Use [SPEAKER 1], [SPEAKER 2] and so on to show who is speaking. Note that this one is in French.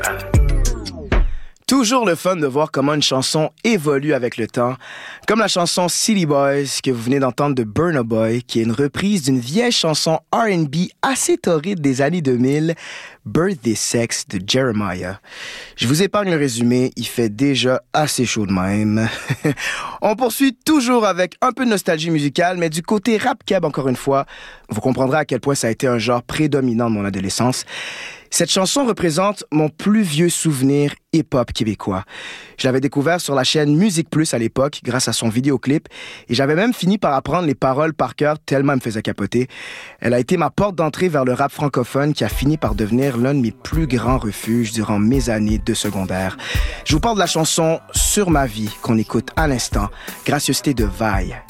[SPEAKER 1] Toujours le fun de voir comment une chanson évolue avec le temps, comme la chanson City Boys que vous venez d'entendre de Burna Boy, qui est une reprise d'une vieille chanson R&B assez torride des années 2000, Birthday Sex de Jeremiah. Je vous épargne le résumé, il fait déjà assez chaud de même. On poursuit toujours avec un peu de nostalgie musicale, mais du côté rap-keb encore une fois. Vous comprendrez à quel point ça a été un genre prédominant de mon adolescence. Cette chanson représente mon plus vieux souvenir hip-hop québécois. Je l'avais découvert sur la chaîne Musique Plus à l'époque, grâce à son vidéoclip, et j'avais même fini par apprendre les paroles par cœur tellement elle me faisait capoter. Elle a été ma porte d'entrée vers le rap francophone qui a fini par devenir l'un de mes plus grands refuges durant mes années de secondaire. Je vous parle de la chanson Sur ma vie qu'on écoute à l'instant, gracieuseté de Vaille.